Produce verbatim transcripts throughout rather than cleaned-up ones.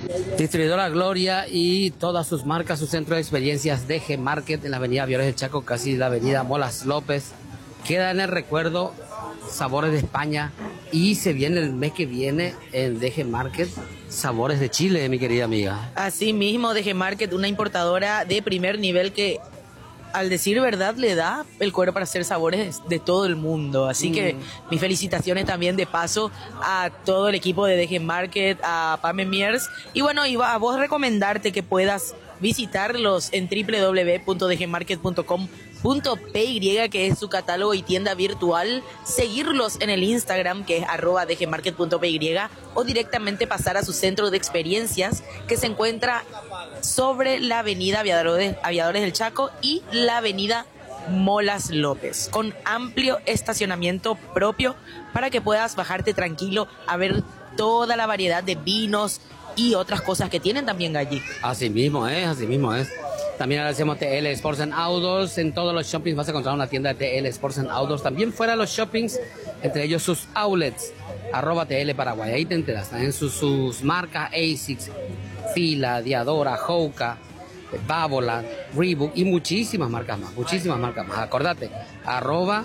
Distribuidora Gloria y todas sus marcas, su centro de experiencias D G Market en la avenida Viores del Chaco, casi la avenida Molas López. Queda en el recuerdo Sabores de España y se viene el mes que viene en D G Market Sabores de Chile, mi querida amiga. Así mismo, D G Market, una importadora de primer nivel que, al decir verdad, le da el cuero para hacer sabores de todo el mundo. Así mm. que mis felicitaciones también de paso a todo el equipo de D G Market, a Pame Miers. Y bueno, iba a vos recomendarte que puedas visitarlos en doble u doble u doble u punto d g market punto com punto p y, que es su catálogo y tienda virtual, seguirlos en el Instagram, que es arroba dgmarket punto p y, o directamente pasar a su centro de experiencias, que se encuentra sobre la avenida Aviadores, Aviadores del Chaco y la avenida Molas López, con amplio estacionamiento propio para que puedas bajarte tranquilo a ver toda la variedad de vinos y otras cosas que tienen también allí. Así mismo es, así mismo es. También agradecemos T L Sports and Outdoors. En todos los shoppings vas a encontrar una tienda de T L Sports and Outdoors. También fuera de los shoppings, entre ellos sus outlets, arroba T L Paraguay. Ahí te enteras. También sus, sus marcas ASICS, Fila, Diadora, Hoka, Babolat, Reebok y muchísimas marcas más. Muchísimas marcas más. Acordate, arroba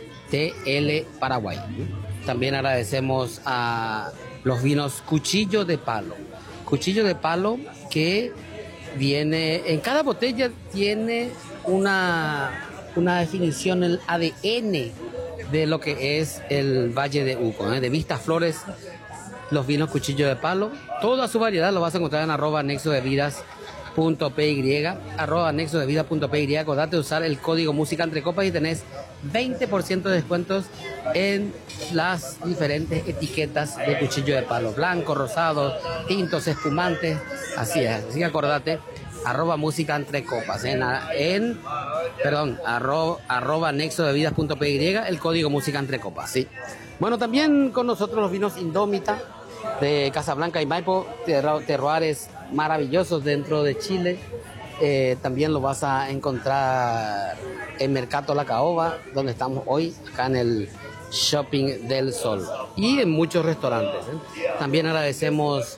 T L Paraguay. También agradecemos a los vinos Cuchillo de Palo. Cuchillo de Palo que viene, en cada botella tiene una, una definición, el A D N de lo que es el Valle de Uco, ¿eh? De Vistas Flores, los vinos Cuchillo de Palo. Toda su variedad lo vas a encontrar en arroba nexo de vidas punto p y, arroba nexo de vidas punto p y. Acordate de usar el código Música Entre Copas y tenés veinte por ciento de descuentos en las diferentes etiquetas de Cuchillo de Palo, blanco, rosado, tintos, espumantes. Así es, así que acordate, arroba Música Entre Copas, en, en perdón, arroba, arroba nexo de vidas punto p y, el código Música Entre Copas, sí. Bueno, también con nosotros los vinos Indómita de Casablanca y Maipo, terroires maravillosos dentro de Chile. Eh, también lo vas a encontrar en Mercado La Caoba, donde estamos hoy, acá en el Shopping del Sol, y en muchos restaurantes, ¿eh? También agradecemos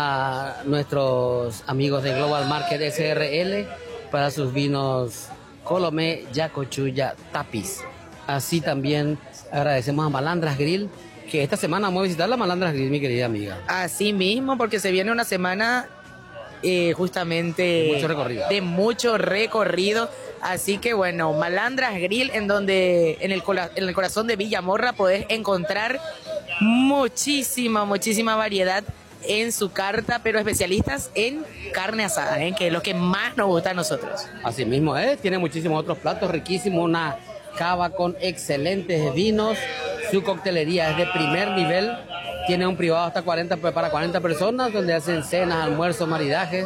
a nuestros amigos de Global Market S R L para sus vinos Colomé, Yacochuya, Tapiz. Así también agradecemos a Malandras Grill, que esta semana vamos a visitar la Malandras Grill, mi querida amiga. Así mismo, porque se viene una semana eh, justamente de mucho recorrido. de mucho recorrido. Así que bueno, Malandras Grill, en donde en el, en el corazón de Villamorra podés encontrar muchísima, muchísima variedad en su carta, pero especialistas en carne asada, ¿eh? Que es lo que más nos gusta a nosotros. Así mismo, ¿eh? Tiene muchísimos otros platos riquísimos, una cava con excelentes vinos, su coctelería es de primer nivel, tiene un privado hasta cuarenta para cuarenta personas, donde hacen cenas, almuerzos, maridajes,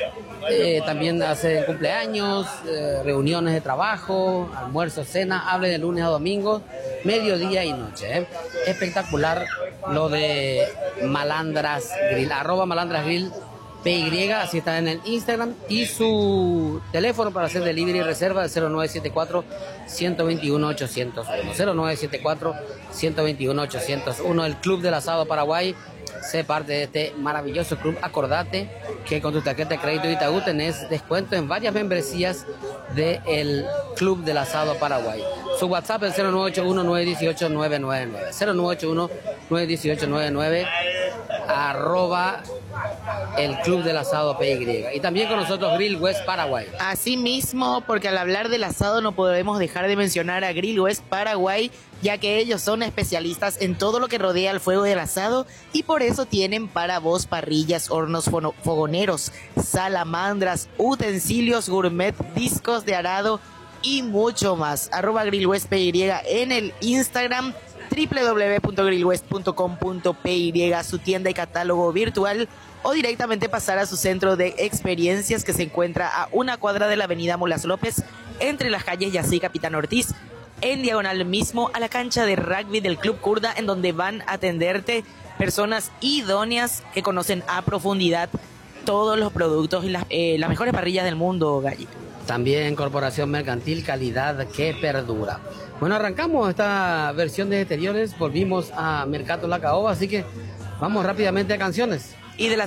eh, también hacen cumpleaños, eh, reuniones de trabajo, almuerzos, cenas, hable de lunes a domingo, mediodía y noche, ¿eh? Espectacular lo de Malandras Grill, arroba Malandras Grill P Y, así está en el Instagram, y su teléfono para hacer delivery y reserva de cero nueve siete cuatro, uno dos uno, ocho cero uno, cero nueve siete cuatro, uno dos uno, ocho cero uno. El Club del Asado Paraguay, sé parte de este maravilloso club. Acordate que con tu tarjeta de crédito Itaú tenés descuento en varias membresías del Club del Asado Paraguay. Su WhatsApp es cero nueve ocho uno, nueve uno ocho, nueve nueve nueve, cero nueve ocho uno, nueve uno ocho, nueve nueve, arroba el Club del Asado P Y. Y también con nosotros Grill West Paraguay. Así mismo, porque al hablar del asado no podemos dejar de mencionar a Grill West Paraguay, ya que ellos son especialistas en todo lo que rodea el fuego del asado, y por eso tienen para vos parrillas, hornos fogoneros, salamandras, utensilios gourmet, discos de arado y mucho más. Arroba Grill West P Y en el Instagram, doble u doble u doble u punto grill west punto com punto p y, su tienda y catálogo virtual, o directamente pasar a su centro de experiencias, que se encuentra a una cuadra de la avenida Molas López, entre las calles Yací Capitán Ortiz, en diagonal mismo a la cancha de rugby del Club Kurda, en donde van a atenderte personas idóneas que conocen a profundidad todos los productos y las, eh, las mejores parrillas del mundo, Gallito. También Corporación Mercantil, calidad que perdura. Bueno, arrancamos esta versión de exteriores, volvimos a Mercado La Caoba, así que vamos rápidamente a canciones. Y de la